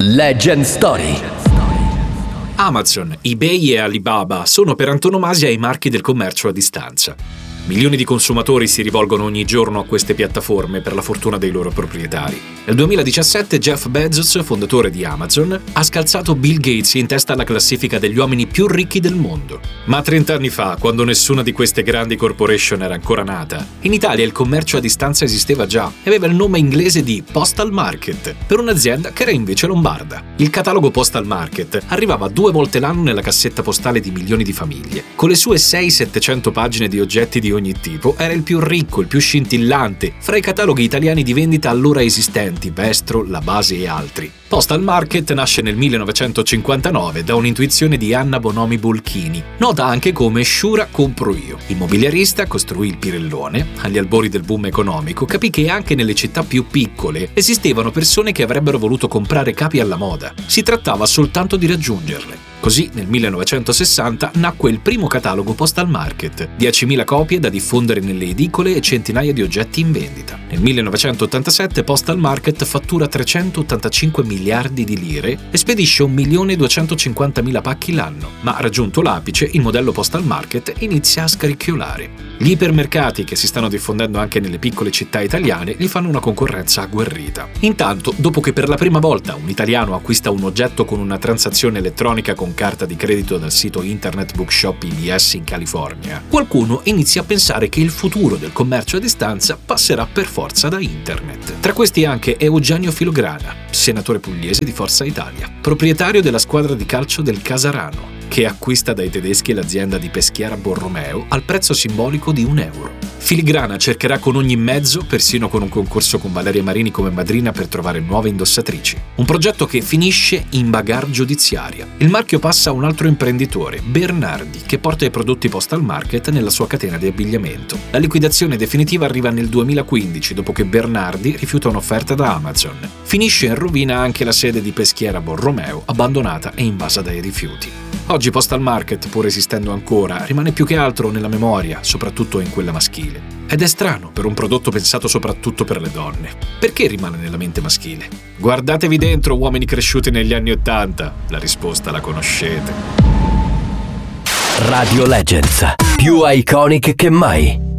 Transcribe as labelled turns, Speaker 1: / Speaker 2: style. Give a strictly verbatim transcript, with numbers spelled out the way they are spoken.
Speaker 1: Legend Story.
Speaker 2: Amazon, eBay e Alibaba sono per antonomasia i marchi del commercio a distanza. Milioni di consumatori si rivolgono ogni giorno a queste piattaforme per la fortuna dei loro proprietari. Nel duemiladiciassette Jeff Bezos, fondatore di Amazon, ha scalzato Bill Gates in testa alla classifica degli uomini più ricchi del mondo. Ma trent'anni fa, quando nessuna di queste grandi corporation era ancora nata, in Italia il commercio a distanza esisteva già e aveva il nome inglese di Postal Market, per un'azienda che era invece lombarda. Il catalogo Postal Market arrivava due volte l'anno nella cassetta postale di milioni di famiglie. Con le sue sei settecento pagine di oggetti di ogni tipo, era il più ricco, il più scintillante fra i cataloghi italiani di vendita allora esistenti, Vestro, La Base e altri. Postal Market nasce nel millenovecentocinquantanove da un'intuizione di Anna Bonomi Bolchini, nota anche come Sciura compro io. Immobiliarista, costruì il Pirellone. Agli albori del boom economico capì che anche nelle città più piccole esistevano persone che avrebbero voluto comprare capi alla moda. Si trattava soltanto di raggiungerle. Così, nel millenovecentosessanta, nacque il primo catalogo Postal Market, diecimila copie da diffondere nelle edicole e centinaia di oggetti in vendita. Nel millenovecentottantasette Postal Market fattura trecentottantacinque miliardi di lire e spedisce un milione duecentocinquantamila pacchi l'anno, ma raggiunto l'apice il modello Postal Market inizia a scricchiolare. Gli ipermercati, che si stanno diffondendo anche nelle piccole città italiane, gli fanno una concorrenza agguerrita. Intanto, dopo che per la prima volta un italiano acquista un oggetto con una transazione elettronica con carta di credito dal sito Internet Bookshop I B S in California, qualcuno inizia a pensare che il futuro del commercio a distanza passerà per forza da Internet. Tra questi anche Eugenio Filograna, senatore pugliese di Forza Italia, proprietario della squadra di calcio del Casarano, che acquista dai tedeschi l'azienda di Peschiera Borromeo al prezzo simbolico di un euro. Filigrana cercherà con ogni mezzo, persino con un concorso con Valeria Marini come madrina, per trovare nuove indossatrici. Un progetto che finisce in bagarre giudiziaria. Il marchio passa a un altro imprenditore, Bernardi, che porta i prodotti Postal Market nella sua catena di abbigliamento. La liquidazione definitiva arriva nel duemilaquindici, dopo che Bernardi rifiuta un'offerta da Amazon. Finisce in rovina anche la sede di Peschiera Borromeo, abbandonata e invasa dai rifiuti. Oggi Postal Market, pur esistendo ancora, rimane più che altro nella memoria, soprattutto in quella maschile. Ed è strano per un prodotto pensato soprattutto per le donne. Perché rimane nella mente maschile? Guardatevi dentro, uomini cresciuti negli anni Ottanta. La risposta la conoscete.
Speaker 1: Radio Legends, più iconic che mai.